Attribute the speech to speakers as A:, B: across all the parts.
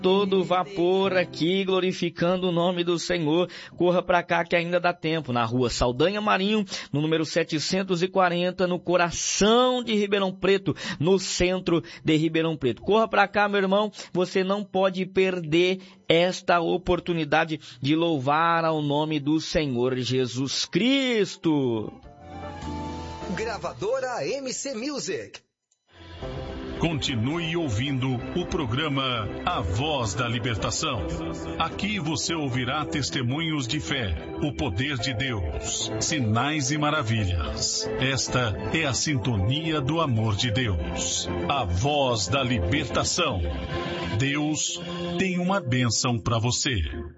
A: todo vapor aqui, glorificando o nome do Senhor. Corra para cá que ainda dá tempo, na rua Saldanha Marinho, no número 740, no coração de Ribeirão Preto, no centro de Ribeirão Preto. Corra para cá, meu irmão, você não pode perder esta oportunidade de louvar ao nome do Senhor Jesus Cristo.
B: Gravadora MC Music.
C: Continue ouvindo o programa A Voz da Libertação. Aqui você ouvirá testemunhos de fé, o poder de Deus, sinais e maravilhas. Esta é a sintonia do amor de Deus. A Voz da Libertação. Deus tem uma bênção para você.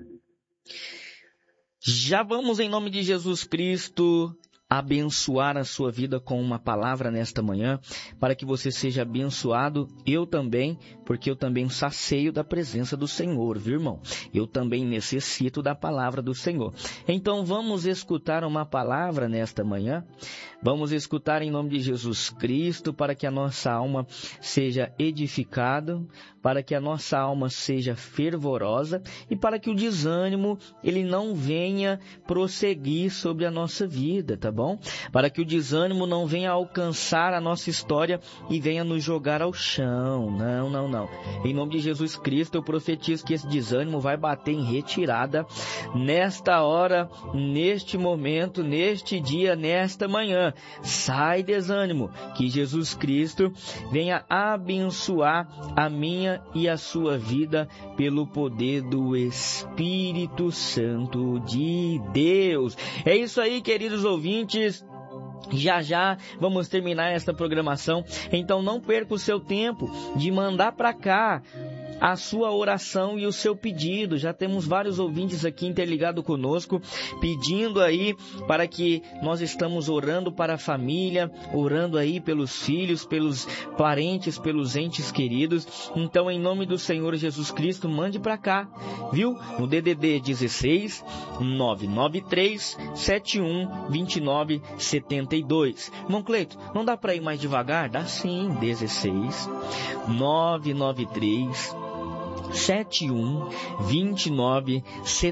A: Já vamos, em nome de Jesus Cristo, abençoar a sua vida com uma palavra nesta manhã, para que você seja abençoado, eu também, porque eu também sacio da presença do Senhor, viu, irmão? Eu também necessito da palavra do Senhor. Então vamos escutar uma palavra nesta manhã, vamos escutar em nome de Jesus Cristo, para que a nossa alma seja edificada, para que a nossa alma seja fervorosa e para que o desânimo, ele não venha prosseguir sobre a nossa vida, tá bom? Para que o desânimo não venha alcançar a nossa história e venha nos jogar ao chão. Não. Em nome de Jesus Cristo, eu profetizo que esse desânimo vai bater em retirada nesta hora, neste momento, neste dia, nesta manhã. Sai desânimo, que Jesus Cristo venha abençoar a minha e a sua vida pelo poder do Espírito Santo de Deus. É isso aí, queridos ouvintes. Já vamos terminar esta programação, então não perca o seu tempo de mandar para cá a sua oração e o seu pedido. Já temos vários ouvintes aqui interligados conosco, pedindo aí para que nós estamos orando para a família, orando aí pelos filhos, pelos parentes, pelos entes queridos. Então, em nome do Senhor Jesus Cristo, mande para cá, viu? No DDD 16 993 71 29 72. Irmão Cleito, não dá para ir mais devagar? Dá sim, 16 993 71 29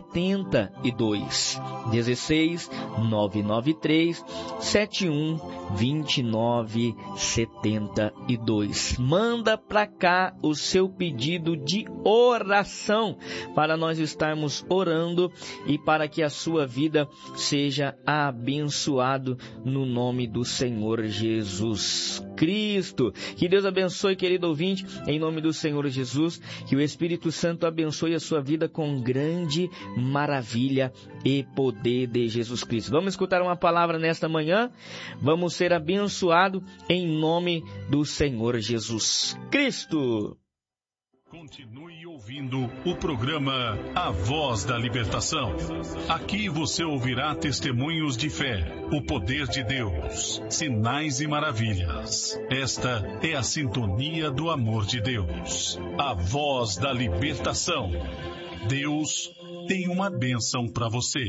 A: 72. 16 993 71 29 72. Manda para cá o seu pedido de oração para nós estarmos orando e para que a sua vida seja abençoado no nome do Senhor Jesus Cristo. Que Deus abençoe, querido ouvinte, em nome do Senhor Jesus, que o Espírito Santo abençoe a sua vida com grande maravilha e poder de Jesus Cristo. Vamos escutar uma palavra nesta manhã? Vamos ser abençoados em nome do Senhor Jesus Cristo.
C: Continue ouvindo o programa A Voz da Libertação. Aqui você ouvirá testemunhos de fé, o poder de Deus, sinais e maravilhas. Esta é a sintonia do amor de Deus. A Voz da Libertação. Deus tem uma bênção para você.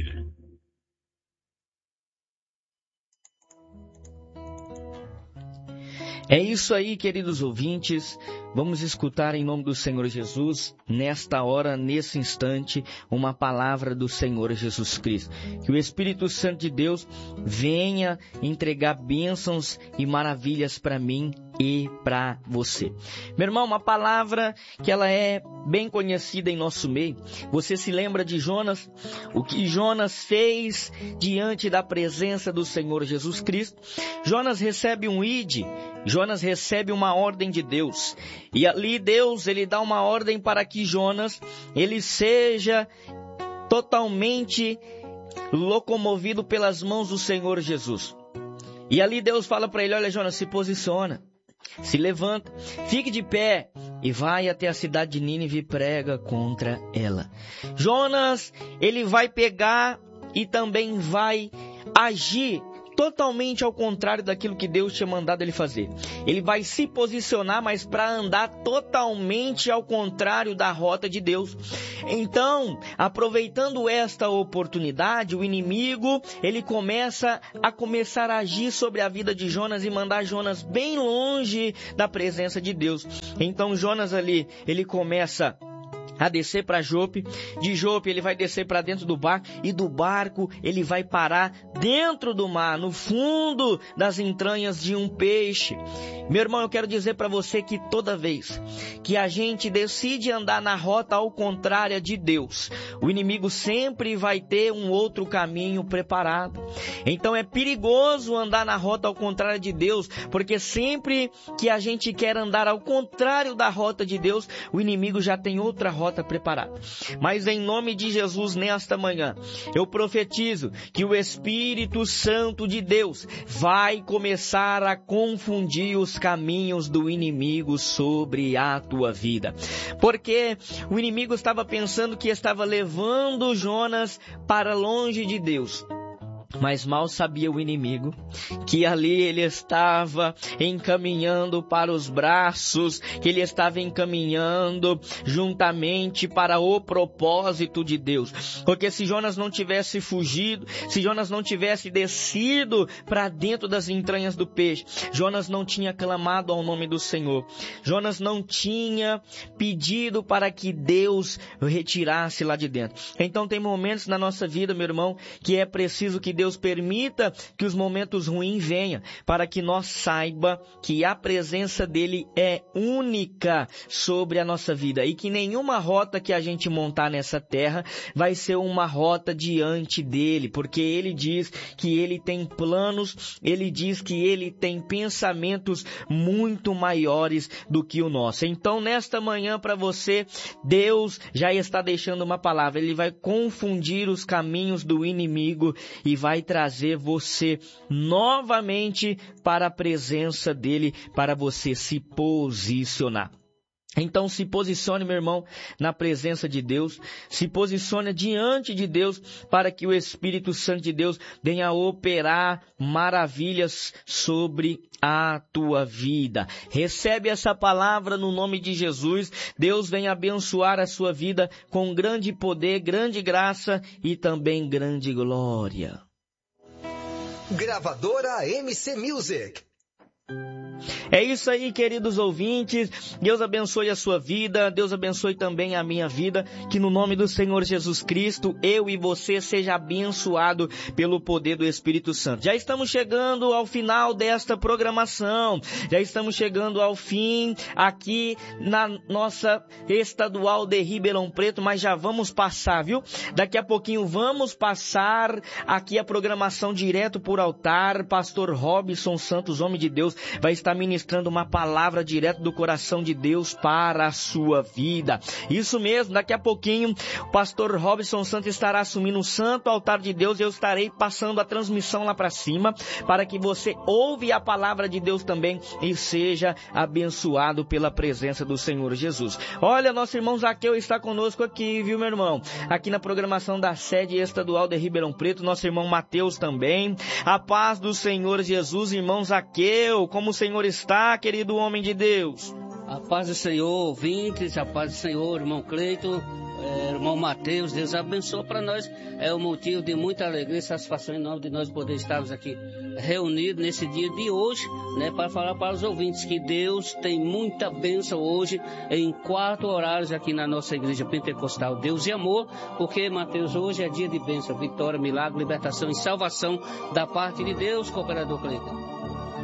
A: É isso aí, queridos ouvintes. Vamos escutar em nome do Senhor Jesus, nesta hora, nesse instante, uma palavra do Senhor Jesus Cristo. Que o Espírito Santo de Deus venha entregar bênçãos e maravilhas para mim e para você. Meu irmão, uma palavra que ela é bem conhecida em nosso meio. Você se lembra de Jonas? O que Jonas fez diante da presença do Senhor Jesus Cristo? Jonas recebe um ide, Jonas recebe uma ordem de Deus. E ali Deus, ele dá uma ordem para que Jonas, ele seja totalmente locomovido pelas mãos do Senhor Jesus. E ali Deus fala para ele: olha, Jonas, se posiciona, se levanta, fique de pé e vai até a cidade de Nínive e prega contra ela. Jonas, ele vai pegar e também vai agir totalmente ao contrário daquilo que Deus tinha mandado ele fazer. Ele vai se posicionar, mas para andar totalmente ao contrário da rota de Deus. Então, aproveitando esta oportunidade, o inimigo, ele começa a agir sobre a vida de Jonas e mandar Jonas bem longe da presença de Deus. Então, Jonas ali, ele começa a descer para Jope. De Jope ele vai descer para dentro do barco, e do barco ele vai parar dentro do mar, no fundo das entranhas de um peixe. Meu irmão, eu quero dizer para você que toda vez que a gente decide andar na rota ao contrário de Deus, o inimigo sempre vai ter um outro caminho preparado. Então é perigoso andar na rota ao contrário de Deus, porque sempre que a gente quer andar ao contrário da rota de Deus, o inimigo já tem outra rota preparada. Mas em nome de Jesus, nesta manhã, eu profetizo que o Espírito Santo de Deus vai começar a confundir os caminhos do inimigo sobre a tua vida. Porque o inimigo estava pensando que estava levando Jonas para longe de Deus. Mas mal sabia o inimigo que ali ele estava encaminhando para os braços, que ele estava encaminhando juntamente para o propósito de Deus. Porque se Jonas não tivesse fugido, se Jonas não tivesse descido para dentro das entranhas do peixe, Jonas não tinha clamado ao nome do Senhor. Jonas não tinha pedido para que Deus o retirasse lá de dentro. Então tem momentos na nossa vida, meu irmão, que é preciso que Deus permita que os momentos ruins venham, para que nós saiba que a presença dele é única sobre a nossa vida e que nenhuma rota que a gente montar nessa terra vai ser uma rota diante dele, porque ele diz que ele tem planos, ele diz que ele tem pensamentos muito maiores do que o nosso. Então nesta manhã para você, Deus já está deixando uma palavra, ele vai confundir os caminhos do inimigo e vai trazer você novamente para a presença dele, para você se posicionar. Então se posicione, meu irmão, na presença de Deus, se posicione diante de Deus, para que o Espírito Santo de Deus venha a operar maravilhas sobre a tua vida. Recebe essa palavra no nome de Jesus. Deus venha abençoar a sua vida com grande poder, grande graça e também grande glória.
B: Gravadora MC Music.
A: É isso aí, queridos ouvintes. Deus abençoe a sua vida, Deus abençoe também a minha vida, que no nome do Senhor Jesus Cristo, eu e você seja abençoado pelo poder do Espírito Santo. Já estamos chegando ao final desta programação, já estamos chegando ao fim aqui na nossa estadual de Ribeirão Preto, mas já vamos passar, viu? Daqui a pouquinho vamos passar aqui a programação direto por altar. Pastor Robson Santos, homem de Deus, vai estar ministrando uma palavra direto do coração de Deus para a sua vida. Isso mesmo, daqui a pouquinho o pastor Robson Santos estará assumindo o santo altar de Deus. Eu estarei passando a transmissão lá para cima, para que você ouve a palavra de Deus também e seja abençoado pela presença do Senhor Jesus. Olha, nosso irmão Zaqueu está conosco aqui, viu, meu irmão? Aqui na programação da sede estadual de Ribeirão Preto, nosso irmão Mateus também. A paz do Senhor Jesus, irmão Zaqueu, como o Senhor está, querido homem de Deus?
D: A paz do Senhor, ouvintes, a paz do Senhor, irmão Cleito, irmão Mateus, Deus abençoe para nós. É um motivo de muita alegria e satisfação em nome de nós poder estarmos aqui reunidos nesse dia de hoje, né, para falar para os ouvintes que Deus tem muita bênção hoje em 4 horários aqui na nossa igreja pentecostal Deus e Amor, porque, Mateus, hoje é dia de bênção, vitória, milagre, libertação e salvação da parte de Deus, cooperador Cleito.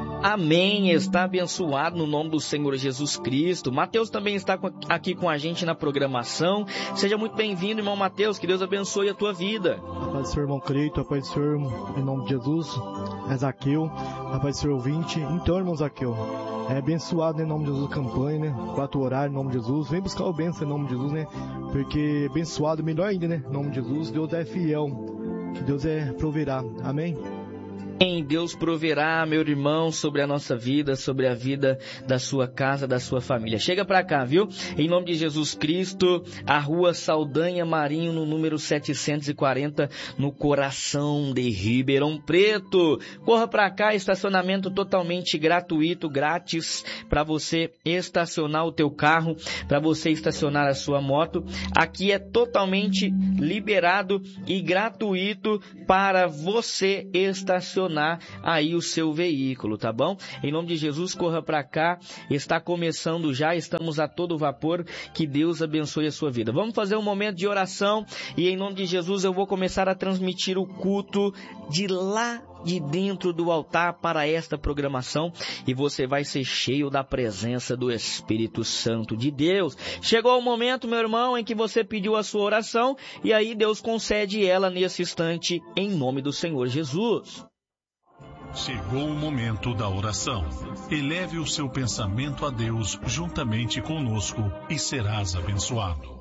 A: Amém, está abençoado no nome do Senhor Jesus Cristo. Mateus também está aqui com a gente na programação. Seja muito bem-vindo, irmão Mateus, que Deus abençoe a tua vida.
E: A paz do Senhor, irmão Cleito, a paz do Senhor, em nome de Jesus, é Zaqueu, a paz do Senhor ouvinte. Então, irmão Zaqueu, é abençoado em nome de Jesus a campanha, né? 4 horários em nome de Jesus. Vem buscar o bênção em nome de Jesus, né? Porque abençoado, melhor ainda, né? Em nome de Jesus, Deus é fiel, que Deus proverá. Amém?
A: Deus proverá, meu irmão, sobre a nossa vida, sobre a vida da sua casa, da sua família. Chega pra cá, viu? Em nome de Jesus Cristo, a rua Saldanha Marinho, no número 740, no coração de Ribeirão Preto. Corra pra cá, estacionamento totalmente gratuito, grátis, para você estacionar o teu carro, para você estacionar a sua moto. Aqui é totalmente liberado e gratuito para você estacionar estacionar aí o seu veículo, tá bom? Em nome de Jesus, corra para cá, está começando já, estamos a todo vapor, que Deus abençoe a sua vida. Vamos fazer um momento de oração e em nome de Jesus eu vou começar a transmitir o culto de lá de dentro do altar para esta programação e você vai ser cheio da presença do Espírito Santo de Deus. Chegou o momento, meu irmão, em que você pediu a sua oração e aí Deus concede ela nesse instante em nome do Senhor Jesus.
C: Chegou o momento da oração. Eleve o seu pensamento a Deus juntamente conosco e serás abençoado.